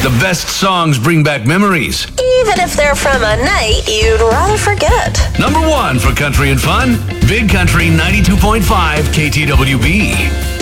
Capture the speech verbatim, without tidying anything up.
The best songs bring back memories. Even if they're from a night you'd rather forget. Number one for country and fun, Big Country ninety-two point five K T W B.